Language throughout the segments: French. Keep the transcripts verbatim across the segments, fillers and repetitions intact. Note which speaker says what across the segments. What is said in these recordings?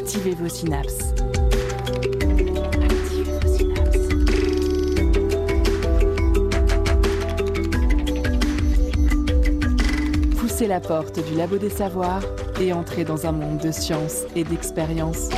Speaker 1: Activez vos synapses. Activez vos synapses. Poussez la porte du Labo des Savoirs et entrez dans un monde de science et d'expérience.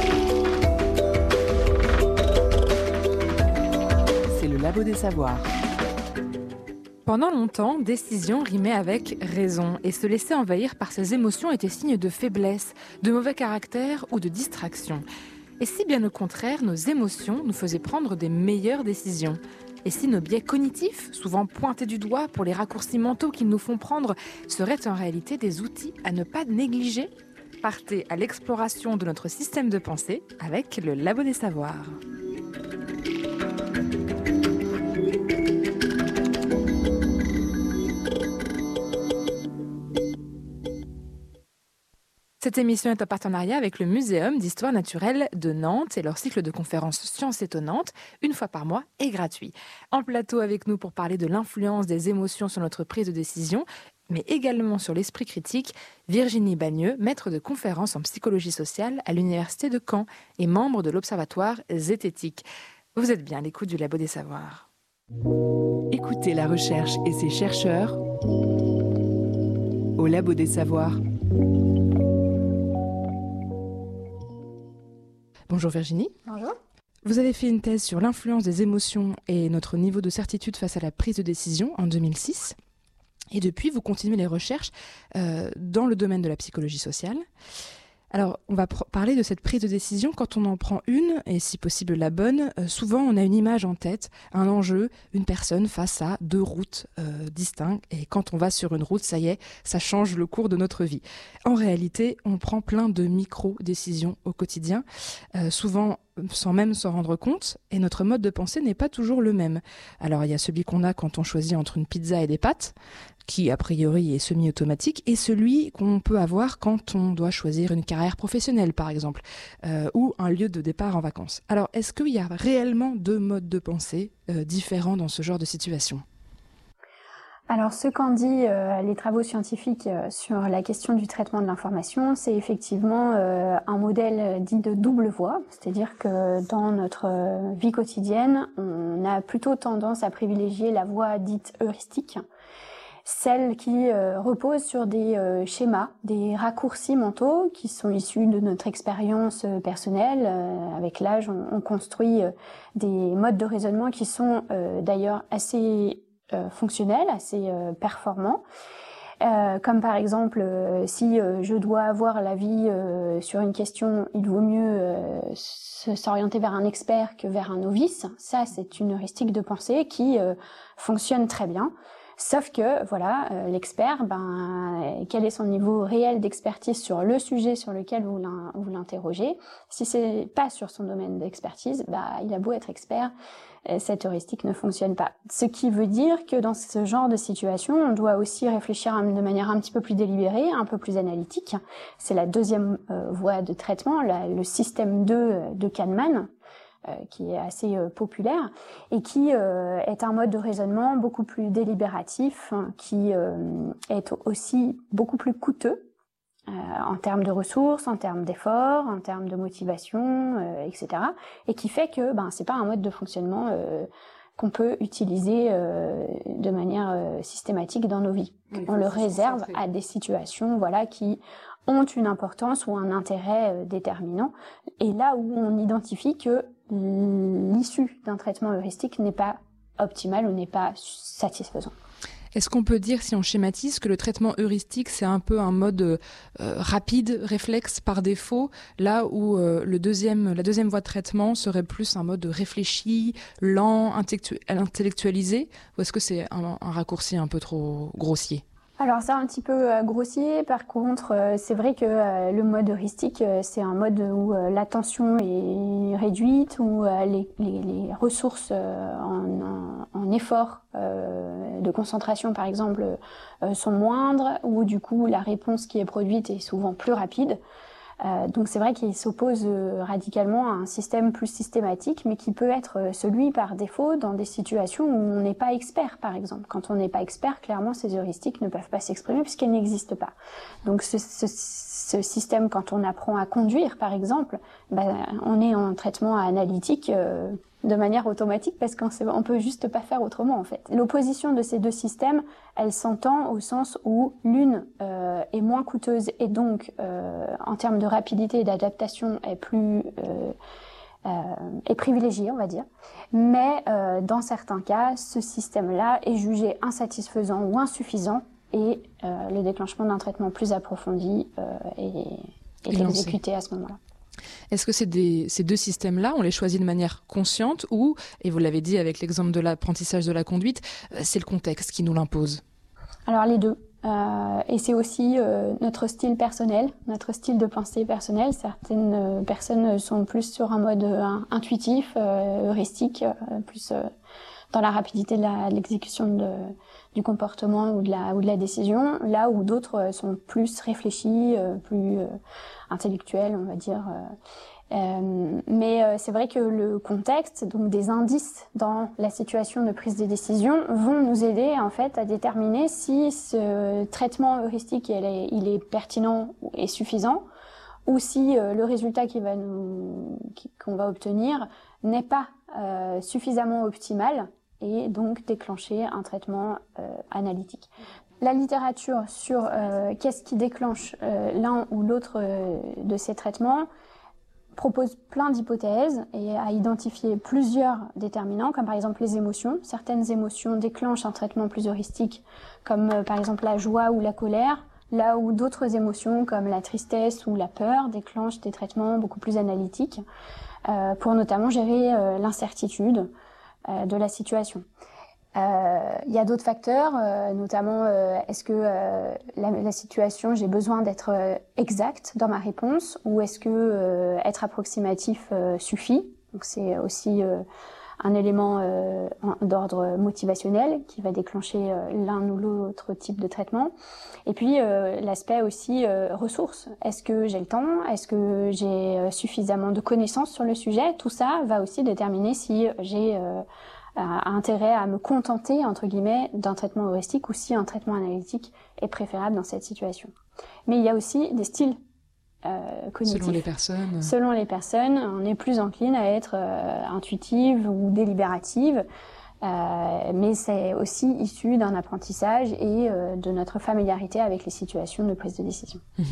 Speaker 1: C'est le Labo des Savoirs.
Speaker 2: Pendant longtemps, décision rimait avec raison, et se laisser envahir par ses émotions était signe de faiblesse, de mauvais caractère ou de distraction. Et si bien au contraire, nos émotions nous faisaient prendre des meilleures décisions? Et si nos biais cognitifs, souvent pointés du doigt pour les raccourcis mentaux qu'ils nous font prendre, seraient en réalité des outils à ne pas négliger? Partez à l'exploration de notre système de pensée avec le Labo des Savoirs. Cette émission est en partenariat avec le Muséum d'Histoire Naturelle de Nantes et leur cycle de conférences Sciences étonnantes, une fois par mois, est gratuit. En plateau avec nous pour parler de l'influence des émotions sur notre prise de décision, mais également sur l'esprit critique, Virginie Bagneux, maître de conférences en psychologie sociale à l'Université de Caen et membre de l'Observatoire Zététique. Vous êtes bien à l'écoute du Labo des Savoirs.
Speaker 1: Écoutez la recherche et ses chercheurs au Labo des Savoirs.
Speaker 2: Bonjour Virginie.
Speaker 3: Bonjour.
Speaker 2: Vous avez fait une thèse sur l'influence des émotions et notre niveau de certitude face à la prise de décision en deux mille six. Et depuis, vous continuez les recherches euh, dans le domaine de la psychologie sociale. Alors, on va pr- parler de cette prise de décision. Quand on en prend une, et si possible la bonne, euh, souvent on a une image en tête, un enjeu, une personne face à deux routes euh, distinctes. Et quand on va sur une route, ça y est, ça change le cours de notre vie. En réalité, on prend plein de micro-décisions au quotidien, euh, souvent sans même s'en rendre compte, et notre mode de pensée n'est pas toujours le même. Alors, il y a celui qu'on a quand on choisit entre une pizza et des pâtes, qui a priori est semi-automatique, et celui qu'on peut avoir quand on doit choisir une carrière professionnelle, par exemple, euh, ou un lieu de départ en vacances. Alors, est-ce qu'il y a réellement deux modes de pensée euh, différents dans ce genre de situation ?
Speaker 3: Alors, ce qu'en dit euh, les travaux scientifiques euh, sur la question du traitement de l'information, c'est effectivement euh, un modèle dit de double voie, c'est-à-dire que dans notre euh, vie quotidienne, on a plutôt tendance à privilégier la voie dite heuristique, celle qui euh, repose sur des euh, schémas, des raccourcis mentaux qui sont issus de notre expérience euh, personnelle. Euh, avec l'âge, on, on construit euh, des modes de raisonnement qui sont euh, d'ailleurs assez euh, fonctionnels, assez euh, performants. Euh, comme par exemple, euh, si euh, je dois avoir l'avis euh, sur une question, il vaut mieux euh, s'orienter vers un expert que vers un novice. Ça, c'est une heuristique de pensée qui euh, fonctionne très bien. Sauf que, voilà, euh, l'expert, ben, quel est son niveau réel d'expertise sur le sujet sur lequel vous, l'in- vous l'interrogez? Si c'est pas sur son domaine d'expertise, bah, il a beau être expert, euh, cette heuristique ne fonctionne pas. Ce qui veut dire que dans ce genre de situation, on doit aussi réfléchir de manière un petit peu plus délibérée, un peu plus analytique. C'est la deuxième euh, voie de traitement, la, le système deux de Kahneman, Euh, qui est assez euh, populaire et qui euh, est un mode de raisonnement beaucoup plus délibératif, hein, qui euh, est aussi beaucoup plus coûteux euh, en termes de ressources, en termes d'efforts, en termes de motivation, euh, et cetera. Et qui fait que ben c'est pas un mode de fonctionnement euh, qu'on peut utiliser euh, de manière euh, systématique dans nos vies. Oui, on le réserve à des situations, voilà, qui ont une importance ou un intérêt euh, déterminant. Et là où on identifie que l'issue d'un traitement heuristique n'est pas optimale ou n'est pas satisfaisant.
Speaker 2: Est-ce qu'on peut dire, si on schématise, que le traitement heuristique, c'est un peu un mode euh, rapide, réflexe par défaut, là où euh, le deuxième, la deuxième voie de traitement serait plus un mode réfléchi, lent, intellectu- intellectualisé, ou est-ce que c'est un, un raccourci un peu trop grossier ?
Speaker 3: Alors c'est un petit peu euh, grossier, par contre euh, c'est vrai que euh, le mode heuristique euh, c'est un mode où euh, l'attention est réduite, où euh, les, les, les ressources euh, en, en, en effort euh, de concentration par exemple euh, sont moindres, où du coup la réponse qui est produite est souvent plus rapide. Euh, donc c'est vrai qu'il s'oppose euh, radicalement à un système plus systématique, mais qui peut être euh, celui par défaut dans des situations où on n'est pas expert, par exemple. Quand on n'est pas expert, clairement, ces heuristiques ne peuvent pas s'exprimer puisqu'elles n'existent pas. Donc ce, ce, ce système, quand on apprend à conduire, par exemple, ben, on est en traitement analytique euh, de manière automatique parce qu'on sait, on peut juste pas faire autrement, en fait. L'opposition de ces deux systèmes, elle s'entend au sens où l'une euh, est moins coûteuse et donc, euh, en termes de rapidité et d'adaptation, est plus euh, euh, est privilégiée, on va dire. Mais euh, dans certains cas, ce système-là est jugé insatisfaisant ou insuffisant et euh, le déclenchement d'un traitement plus approfondi euh, est, est exécuté à ce moment-là.
Speaker 2: Est-ce que c'est des, ces deux systèmes-là, on les choisit de manière consciente ou, et vous l'avez dit avec l'exemple de l'apprentissage de la conduite, c'est le contexte qui nous l'impose? Alors les deux. Euh, et c'est aussi euh, notre style personnel, notre style de pensée personnel. Certaines euh, personnes sont plus sur un mode euh, intuitif, euh, heuristique, euh, plus euh, dans la rapidité de, la, de l'exécution de, du comportement ou de la, ou de la décision, là où d'autres euh, sont plus réfléchis, euh, plus euh, intellectuels, on va dire. Euh, Euh, mais euh, c'est vrai que le contexte, donc des indices dans la situation de prise de décision, vont nous aider en fait à déterminer si ce traitement heuristique il est, il est pertinent et suffisant, ou si euh, le résultat qui va nous, qui, qu'on va obtenir n'est pas euh, suffisamment optimal et donc déclencher un traitement euh, analytique. La littérature sur euh, qu'est-ce qui déclenche euh, l'un ou l'autre euh, de ces traitements propose plein d'hypothèses et a identifié plusieurs déterminants, comme par exemple les émotions. Certaines émotions déclenchent un traitement plus heuristique, comme euh, par exemple la joie ou la colère, là où d'autres émotions, comme la tristesse ou la peur, déclenchent des traitements beaucoup plus analytiques, euh, pour notamment gérer euh, l'incertitude euh, de la situation. Il euh, y a d'autres facteurs, euh, notamment euh, est-ce que euh, la, la situation, j'ai besoin d'être euh, exact dans ma réponse ou est-ce que euh, être approximatif euh, suffit? Donc c'est aussi euh, un élément euh, d'ordre motivationnel qui va déclencher euh, l'un ou l'autre type de traitement. Et puis euh, l'aspect aussi euh, ressources. Est-ce que j'ai le temps? Est-ce que j'ai euh, suffisamment de connaissances sur le sujet? Tout ça va aussi déterminer si j'ai euh, a intérêt à me contenter, entre guillemets, d'un traitement heuristique ou si un traitement analytique est préférable dans cette situation. Mais il y a aussi des styles euh, cognitifs. Selon les personnes.
Speaker 3: Selon les personnes, on est plus encline à être euh, intuitive ou délibérative, euh, mais c'est aussi issu d'un apprentissage et euh, de notre familiarité avec les situations de prise de décision.
Speaker 2: Mmh.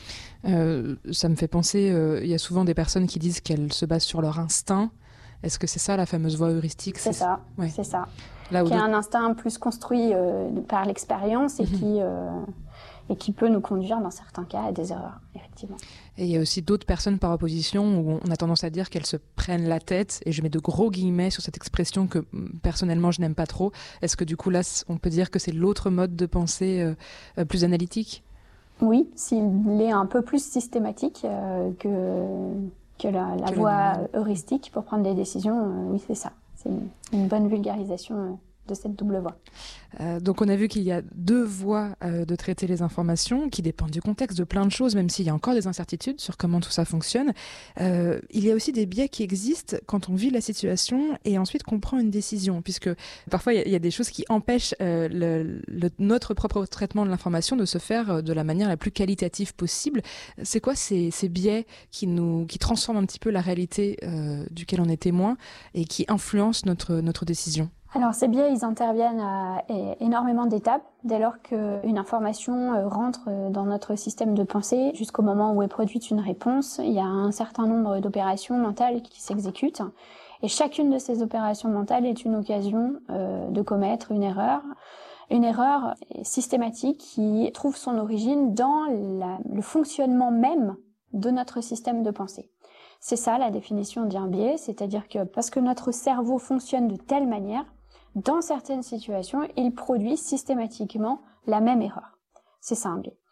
Speaker 2: Euh, ça me fait penser, euh, il y a souvent des personnes qui disent qu'elles se basent sur leur instinct. Est-ce que c'est ça la fameuse voie heuristique?
Speaker 3: C'est, c'est ça, ouais. c'est ça.
Speaker 2: Là où
Speaker 3: qui a
Speaker 2: de...
Speaker 3: un instinct plus construit euh, par l'expérience et, mmh. qui, euh, et qui peut nous conduire dans certains cas à des erreurs, effectivement.
Speaker 2: Et il y a aussi d'autres personnes par opposition où on a tendance à dire qu'elles se prennent la tête, et je mets de gros guillemets sur cette expression que personnellement je n'aime pas trop. Est-ce que du coup là, on peut dire que c'est l'autre mode de pensée euh, plus analytique?
Speaker 3: Oui, s'il est un peu plus systématique euh, que... que la, la que voie le... heuristique pour prendre des décisions, euh, oui c'est ça. C'est une, une bonne vulgarisation euh, de cette double voie.
Speaker 2: Euh, donc on a vu qu'il y a deux voies euh, de traiter les informations qui dépendent du contexte, de plein de choses, même s'il y a encore des incertitudes sur comment tout ça fonctionne. Euh, il y a aussi des biais qui existent quand on vit la situation et ensuite qu'on prend une décision, puisque parfois il y, y a des choses qui empêchent euh, le, le, notre propre traitement de l'information de se faire de la manière la plus qualitative possible. C'est quoi ces, ces biais qui, nous, qui transforment un petit peu la réalité euh, duquel on est témoin et qui influencent notre, notre décision?
Speaker 3: Alors ces biais, ils interviennent à énormément d'étapes dès lors qu'une information rentre dans notre système de pensée jusqu'au moment où est produite une réponse. Il y a un certain nombre d'opérations mentales qui s'exécutent et chacune de ces opérations mentales est une occasion euh, de commettre une erreur. Une erreur systématique qui trouve son origine dans la, le fonctionnement même de notre système de pensée. C'est ça la définition d'un biais, c'est-à-dire que parce que notre cerveau fonctionne de telle manière, dans certaines situations, il produit systématiquement la même erreur. C'est ça un biais.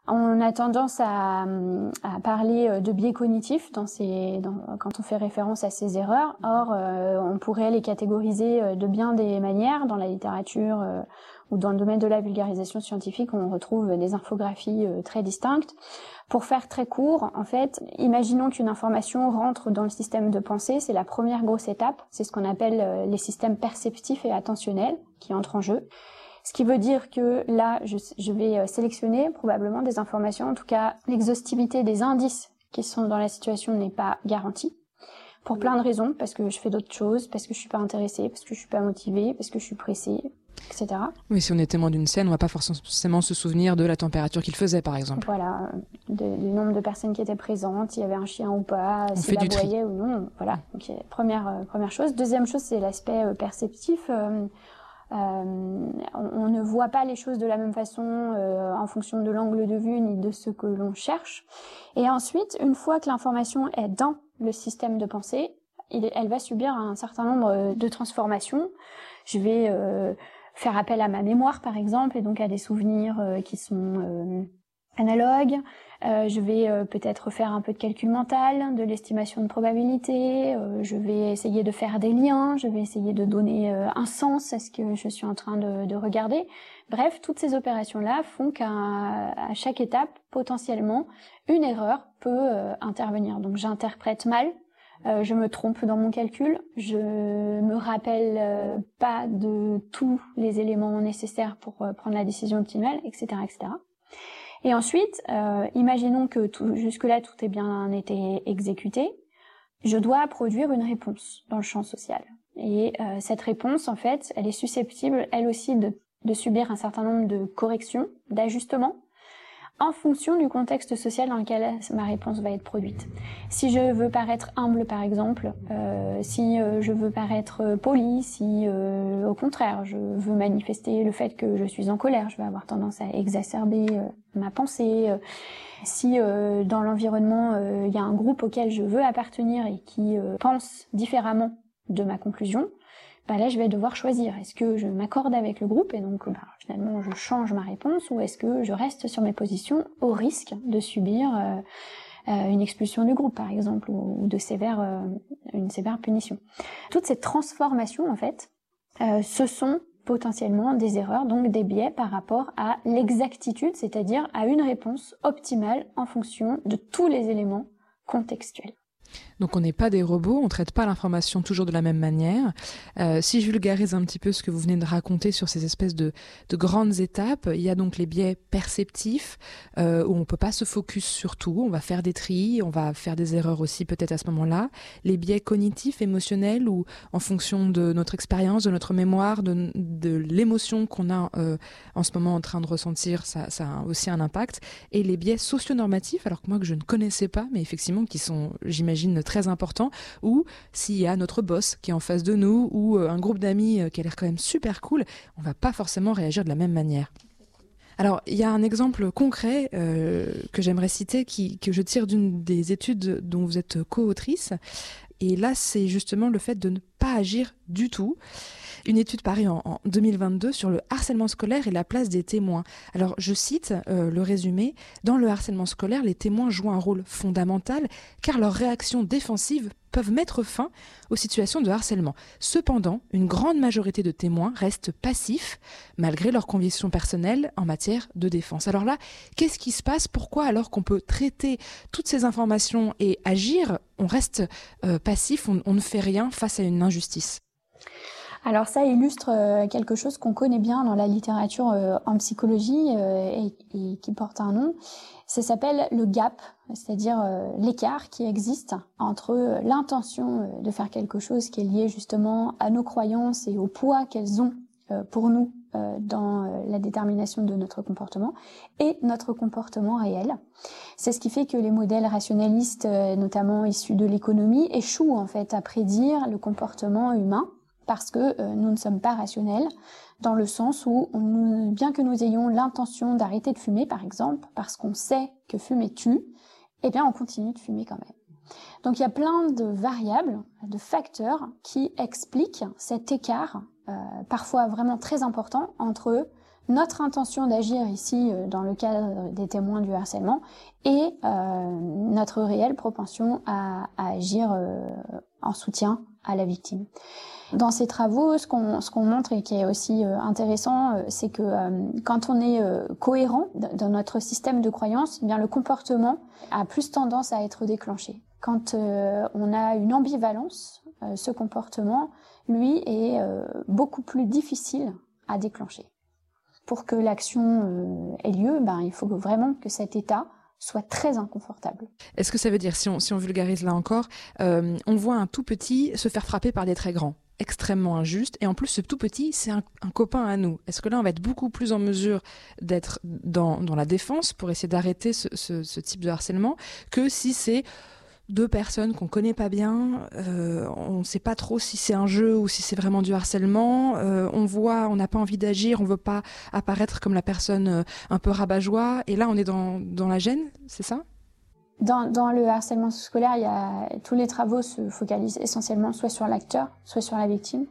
Speaker 3: On a tendance à, à parler de biais cognitifs dans ces, dans, quand on fait référence à ces erreurs. Or, euh, on pourrait les catégoriser de bien des manières. Dans la littérature euh, ou dans le domaine de la vulgarisation scientifique, on retrouve des infographies euh, très distinctes. Pour faire très court, en fait, imaginons qu'une information rentre dans le système de pensée. C'est la première grosse étape. C'est ce qu'on appelle les systèmes perceptifs et attentionnels qui entrent en jeu. Ce qui veut dire que là, je, je vais sélectionner probablement des informations. En tout cas, l'exhaustivité des indices qui sont dans la situation n'est pas garantie. Pour plein de raisons, parce que je fais d'autres choses, parce que je suis pas intéressée, parce que je suis pas motivée, parce que je suis pressée, et cetera.
Speaker 2: Oui, si on est témoin d'une scène, on va pas forcément se souvenir de la température qu'il faisait, par exemple.
Speaker 3: Voilà, de, du nombre de personnes qui étaient présentes, s'il y avait un chien ou pas, s'il aboyait ou non. Voilà, donc première, euh, première chose. Deuxième chose, c'est l'aspect euh, perceptif. Euh, Euh, on, on ne voit pas les choses de la même façon euh, en fonction de l'angle de vue ni de ce que l'on cherche. Et ensuite, une fois que l'information est dans le système de pensée, il, elle va subir un certain nombre de transformations. Je vais euh, faire appel à ma mémoire, par exemple, et donc à des souvenirs euh, qui sont euh, analogues. Euh, je vais euh, peut-être faire un peu de calcul mental, de l'estimation de probabilité, euh, je vais essayer de faire des liens, je vais essayer de donner euh, un sens à ce que je suis en train de, de regarder. Bref, toutes ces opérations-là font qu'à à chaque étape, potentiellement, une erreur peut euh, intervenir. Donc j'interprète mal, euh, je me trompe dans mon calcul, je me rappelle euh, pas de tous les éléments nécessaires pour euh, prendre la décision optimale, et cetera, et cetera. Et ensuite, euh, imaginons que tout, jusque-là tout est bien été exécuté, je dois produire une réponse dans le champ social. Et euh, cette réponse, en fait, elle est susceptible, elle aussi, de, de subir un certain nombre de corrections, d'ajustements, en fonction du contexte social dans lequel ma réponse va être produite. Si je veux paraître humble, par exemple, euh, si euh, je veux paraître poli, si euh, au contraire je veux manifester le fait que je suis en colère, je vais avoir tendance à exacerber euh, ma pensée. Euh, si euh, dans l'environnement il euh, y a un groupe auquel je veux appartenir et qui euh, pense différemment de ma conclusion, bah là je vais devoir choisir. Est-ce que je m'accorde avec le groupe et donc bah, finalement je change ma réponse, ou est-ce que je reste sur mes positions au risque de subir euh, euh, une expulsion du groupe par exemple, ou, ou de sévère, euh, une sévère punition. Toutes ces transformations en fait, euh, ce sont potentiellement des erreurs, donc des biais par rapport à l'exactitude, c'est-à-dire à une réponse optimale en fonction de tous les éléments contextuels.
Speaker 2: Donc on n'est pas des robots, on ne traite pas l'information toujours de la même manière. Euh, si je vulgarise un petit peu ce que vous venez de raconter sur ces espèces de, de grandes étapes, il y a donc les biais perceptifs, euh, où on ne peut pas se focus sur tout, on va faire des tris, on va faire des erreurs aussi peut-être à ce moment-là. Les biais cognitifs, émotionnels, où en fonction de notre expérience, de notre mémoire, de, de l'émotion qu'on a euh, en ce moment en train de ressentir, ça, ça a aussi un impact. Et les biais socio-normatifs, alors que moi que je ne connaissais pas, mais effectivement qui sont, j'imagine, très important, ou s'il y a notre boss qui est en face de nous, ou un groupe d'amis qui a l'air quand même super cool, on va pas forcément réagir de la même manière. Alors, il y a un exemple concret euh, que j'aimerais citer, qui, que je tire d'une des études dont vous êtes co-autrice, et là, c'est justement le fait de ne pas agir du tout. Une étude parue en, en deux mille vingt-deux sur le harcèlement scolaire et la place des témoins. Alors, je cite euh, le résumé. Dans le harcèlement scolaire, les témoins jouent un rôle fondamental car leurs réactions défensives peuvent mettre fin aux situations de harcèlement. Cependant, une grande majorité de témoins restent passifs malgré leurs convictions personnelles en matière de défense. Alors là, qu'est-ce qui se passe ? Pourquoi, alors qu'on peut traiter toutes ces informations et agir, on reste euh, passif, on, on ne fait rien face à une injustice ?
Speaker 3: Alors ça illustre euh, quelque chose qu'on connaît bien dans la littérature euh, en psychologie euh, et, et qui porte un nom. Ça s'appelle le gap, c'est-à-dire euh, l'écart qui existe entre euh, l'intention euh, de faire quelque chose qui est lié justement à nos croyances et au poids qu'elles ont euh, pour nous euh, dans euh, la détermination de notre comportement et notre comportement réel. C'est ce qui fait que les modèles rationalistes, euh, notamment issus de l'économie, échouent en fait à prédire le comportement humain, parce que euh, nous ne sommes pas rationnels, dans le sens où, on, bien que nous ayons l'intention d'arrêter de fumer, par exemple, parce qu'on sait que fumer tue, eh bien on continue de fumer quand même. Donc il y a plein de variables, de facteurs qui expliquent cet écart, euh, parfois vraiment très important, entre notre intention d'agir ici euh, dans le cadre des témoins du harcèlement et euh, notre réelle propension à, à agir euh, en soutien à la victime. Dans ces travaux, ce qu'on, ce qu'on montre et qui est aussi euh, intéressant, euh, c'est que euh, quand on est euh, cohérent dans notre système de croyances, eh bien le comportement a plus tendance à être déclenché. Quand euh, on a une ambivalence, euh, ce comportement, lui, est euh, beaucoup plus difficile à déclencher. Pour que l'action euh, ait lieu, ben, il faut vraiment que cet état soit très inconfortable.
Speaker 2: Est-ce que ça veut dire, si on, si on vulgarise là encore, euh, on voit un tout petit se faire frapper par des très grands, extrêmement injuste, et en plus ce tout petit, c'est un, un copain à nous. Est-ce que là, on va être beaucoup plus en mesure d'être dans, dans la défense pour essayer d'arrêter ce, ce, ce type de harcèlement que si c'est deux personnes qu'on connaît pas bien, euh, on sait pas trop si c'est un jeu ou si c'est vraiment du harcèlement, euh, on voit, on n'a pas envie d'agir, on veut pas apparaître comme la personne euh, un peu rabat-joie, et là on est dans, dans la gêne, c'est ça ?
Speaker 3: Dans, dans le harcèlement scolaire, il y a, tous les travaux se focalisent essentiellement soit sur l'acteur, soit sur la victime.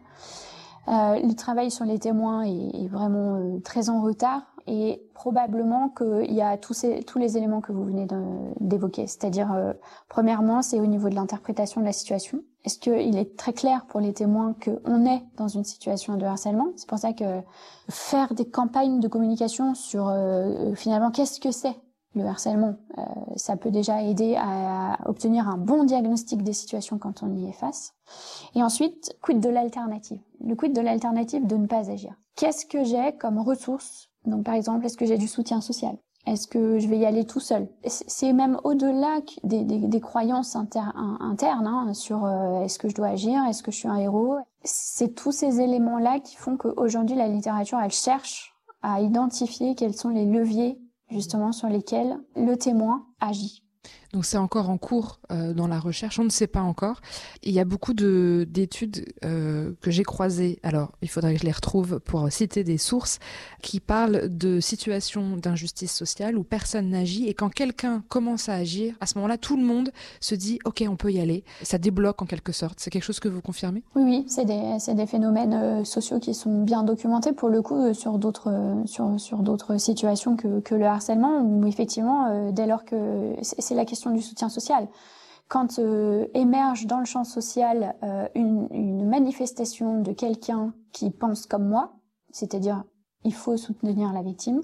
Speaker 3: Euh, le travail sur les témoins est, est vraiment euh, très en retard, et probablement qu'il y a tous, ces, tous les éléments que vous venez de, d'évoquer. C'est-à-dire, euh, premièrement, c'est au niveau de l'interprétation de la situation. Est-ce qu'il est très clair pour les témoins qu'on est dans une situation de harcèlement ? C'est pour ça que faire des campagnes de communication sur euh, finalement qu'est-ce que c'est le harcèlement, euh, ça peut déjà aider à obtenir un bon diagnostic des situations quand on y est face. Et ensuite, quid de l'alternative ? Le quid de l'alternative de ne pas agir. Qu'est-ce que j'ai comme ressources ? Donc par exemple, est-ce que j'ai du soutien social ? Est-ce que je vais y aller tout seul ? C'est même au-delà des, des, des croyances inter, internes hein, sur euh, est-ce que je dois agir ? Est-ce que je suis un héros ? C'est tous ces éléments-là qui font qu'aujourd'hui, la littérature, elle cherche à identifier quels sont les leviers justement sur lesquels le témoin agit.
Speaker 2: Donc c'est encore en cours euh, dans la recherche, on ne sait pas encore. Il y a beaucoup de, d'études euh, que j'ai croisées, alors il faudrait que je les retrouve pour citer des sources, qui parlent de situations d'injustice sociale où personne n'agit, et quand quelqu'un commence à agir, à ce moment-là, tout le monde se dit « ok, on peut y aller ». Ça débloque en quelque sorte. C'est quelque chose que vous confirmez ?
Speaker 3: Oui, oui, c'est des, c'est des phénomènes euh, sociaux qui sont bien documentés pour le coup euh, sur d'autres, euh, sur, sur d'autres situations que, que le harcèlement, où effectivement, euh, dès lors que c'est, c'est la question du soutien social. Quand euh, émerge dans le champ social euh, une, une manifestation de quelqu'un qui pense comme moi, c'est-à-dire il faut soutenir la victime,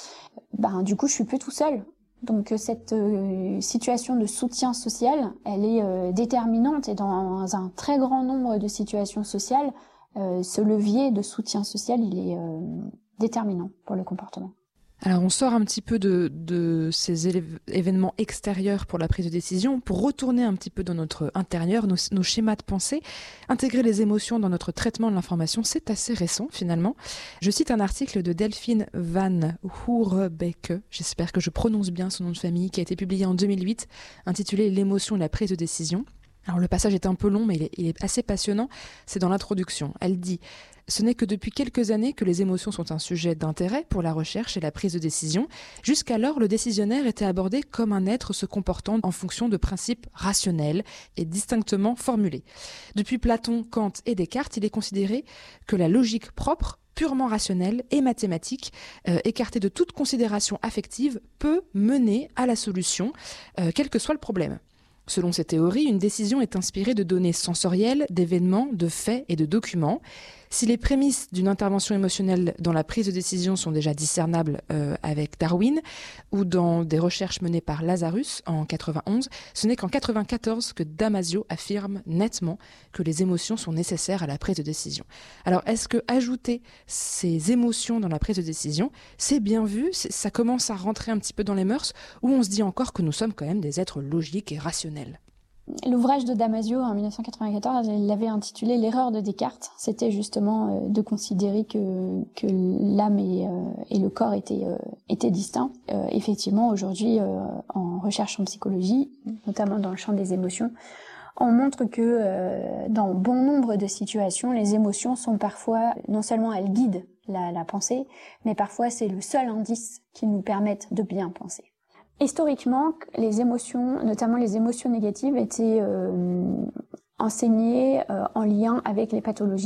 Speaker 3: ben du coup je suis plus tout seul. Donc cette euh, situation de soutien social, elle est euh, déterminante, et dans un très grand nombre de situations sociales, euh, ce levier de soutien social, il est euh, déterminant pour le comportement.
Speaker 2: Alors on sort un petit peu de, de ces élèves, événements extérieurs pour la prise de décision, pour retourner un petit peu dans notre intérieur, nos, nos schémas de pensée, intégrer les émotions dans notre traitement de l'information, c'est assez récent finalement. Je cite un article de Delphine van Hourebeke, j'espère que je prononce bien son nom de famille, qui a été publié en deux mille huit, intitulé « L'émotion et la prise de décision ». Alors le passage est un peu long, mais il est, il est assez passionnant, c'est dans l'introduction. Elle dit « Ce n'est que depuis quelques années que les émotions sont un sujet d'intérêt pour la recherche et la prise de décision. Jusqu'alors, le décisionnaire était abordé comme un être se comportant en fonction de principes rationnels et distinctement formulés. Depuis Platon, Kant et Descartes, il est considéré que la logique propre, purement rationnelle et mathématique, euh, écartée de toute considération affective, peut mener à la solution, euh, quel que soit le problème. Selon ces théories, une décision est inspirée de données sensorielles, d'événements, de faits et de documents. Si les prémices d'une intervention émotionnelle dans la prise de décision sont déjà discernables euh, avec Darwin ou dans des recherches menées par Lazarus en quatre-vingt-onze, ce n'est qu'en quatre-vingt-quatorze que Damasio affirme nettement que les émotions sont nécessaires à la prise de décision. Alors, est-ce que ajouter ces émotions dans la prise de décision, c'est bien vu, c'est, ça commence à rentrer un petit peu dans les mœurs, ou on se dit encore que nous sommes quand même des êtres logiques et rationnels ?
Speaker 3: L'ouvrage de Damasio en dix-neuf cent quatre-vingt-quatorze, il l'avait intitulé « L'erreur de Descartes ». C'était justement euh, de considérer que, que l'âme et, euh, et le corps étaient, euh, étaient distincts. Euh, effectivement, aujourd'hui, euh, en recherche en psychologie, notamment dans le champ des émotions, on montre que euh, dans bon nombre de situations, les émotions sont parfois, non seulement elles guident la, la pensée, mais parfois c'est le seul indice qui nous permette de bien penser. Historiquement, les émotions, notamment les émotions négatives, étaient euh, enseignées euh, en lien avec les pathologies.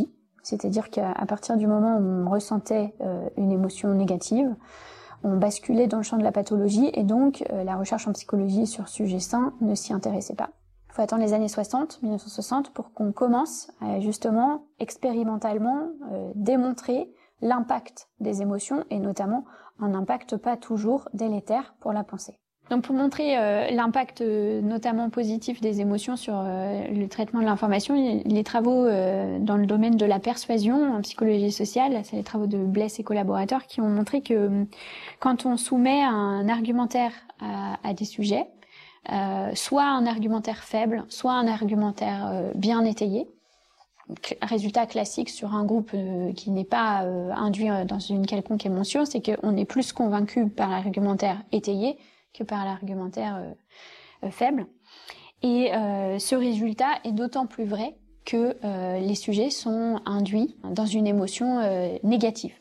Speaker 3: C'est-à-dire qu'à partir du moment où on ressentait euh, une émotion négative, on basculait dans le champ de la pathologie et donc euh, la recherche en psychologie sur sujet sain ne s'y intéressait pas. Il faut attendre les années soixante, mille neuf cent soixante, pour qu'on commence à justement expérimentalement euh, démontrer l'impact des émotions et notamment un impact pas toujours délétère pour la pensée. Donc pour montrer euh, l'impact euh, notamment positif des émotions sur euh, le traitement de l'information, les travaux euh, dans le domaine de la persuasion en psychologie sociale, c'est les travaux de Bless et collaborateurs qui ont montré que euh, quand on soumet un argumentaire à, à des sujets, euh, soit un argumentaire faible, soit un argumentaire euh, bien étayé, résultat classique sur un groupe euh, qui n'est pas euh, induit dans une quelconque émotion, c'est qu'on est plus convaincu par l'argumentaire étayé que par l'argumentaire euh, euh, faible. Et euh, ce résultat est d'autant plus vrai que euh, les sujets sont induits dans une émotion euh, négative.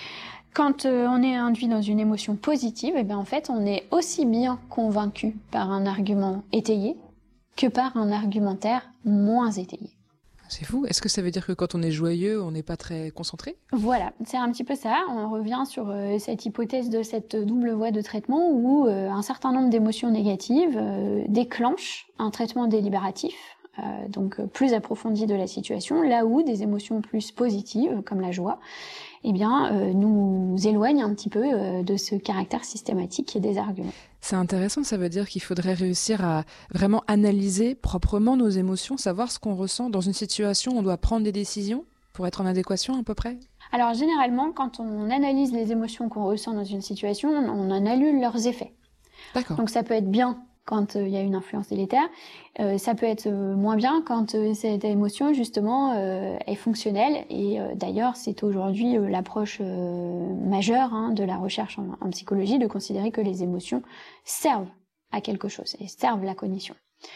Speaker 3: Quand euh, on est induit dans une émotion positive, eh bien, en fait, on est aussi bien convaincu par un argument étayé que par un argumentaire moins étayé.
Speaker 2: C'est fou. Est-ce que ça veut dire que quand on est joyeux, on n'est pas très concentré ?
Speaker 3: Voilà, c'est un petit peu ça. On revient sur euh, cette hypothèse de cette double voie de traitement où euh, un certain nombre d'émotions négatives euh, déclenchent un traitement délibératif, euh, donc plus approfondi de la situation, là où des émotions plus positives, comme la joie, eh bien, euh, nous éloignent un petit peu euh, de ce caractère systématique des arguments.
Speaker 2: C'est intéressant, ça veut dire qu'il faudrait réussir à vraiment analyser proprement nos émotions, savoir ce qu'on ressent dans une situation où on doit prendre des décisions pour être en adéquation à peu près ?
Speaker 3: Alors généralement, quand on analyse les émotions qu'on ressent dans une situation, on en annule leurs effets.
Speaker 2: D'accord.
Speaker 3: Donc ça peut être bien quand il euh, y a une influence délétère, euh, ça peut être euh, moins bien quand euh, cette émotion justement euh, est fonctionnelle. Et euh, d'ailleurs, c'est aujourd'hui euh, l'approche euh, majeure hein, de la recherche en, en psychologie de considérer que les émotions servent à quelque chose et servent la cognition.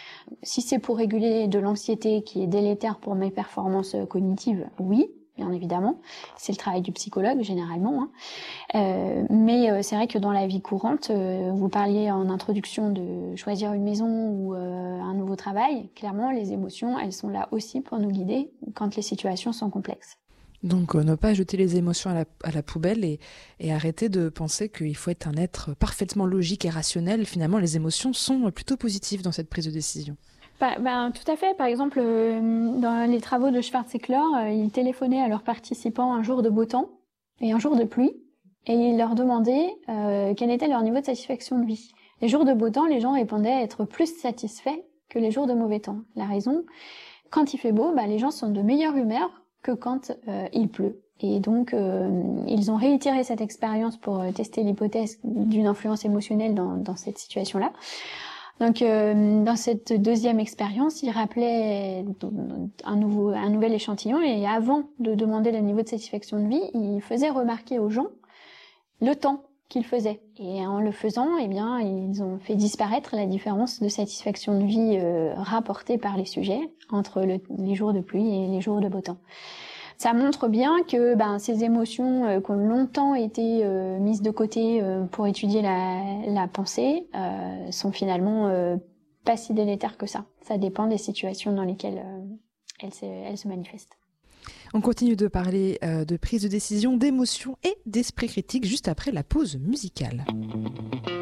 Speaker 3: Si c'est pour réguler de l'anxiété qui est délétère pour mes performances cognitives, oui, bien évidemment, c'est le travail du psychologue généralement. Hein. Euh, mais euh, c'est vrai que dans la vie courante, euh, vous parliez en introduction de choisir une maison ou euh, un nouveau travail. Clairement, les émotions, elles sont là aussi pour nous guider quand les situations sont complexes.
Speaker 2: Donc, euh, ne pas jeter les émotions à la, à la poubelle et, et arrêter de penser qu'il faut être un être parfaitement logique et rationnel. Finalement, les émotions sont plutôt positives dans cette prise de décision.
Speaker 3: Bah, bah, tout à fait. Par exemple, euh, dans les travaux de Schwarz-Ekler, euh, ils téléphonaient à leurs participants un jour de beau temps et un jour de pluie, et ils leur demandaient euh, quel était leur niveau de satisfaction de vie. Les jours de beau temps, les gens répondaient être plus satisfaits que les jours de mauvais temps. La raison, quand il fait beau, bah, les gens sont de meilleure humeur que quand euh, il pleut. Et donc, euh, ils ont réitéré cette expérience pour euh, tester l'hypothèse d'une influence émotionnelle dans, dans cette situation-là. Donc, euh, dans cette deuxième expérience, il rappelait un, nouveau, un nouvel échantillon et avant de demander le niveau de satisfaction de vie, il faisait remarquer aux gens le temps qu'ils faisaient. Et en le faisant, eh bien, ils ont fait disparaître la différence de satisfaction de vie euh, rapportée par les sujets entre le, les jours de pluie et les jours de beau temps. Ça montre bien que ben, ces émotions euh, qui ont longtemps été euh, mises de côté euh, pour étudier la, la pensée euh, sont finalement euh, pas si délétères que ça. Ça dépend des situations dans lesquelles euh, elles, se, elles se manifestent.
Speaker 2: On continue de parler euh, de prise de décision, d'émotion et d'esprit critique juste après la pause musicale.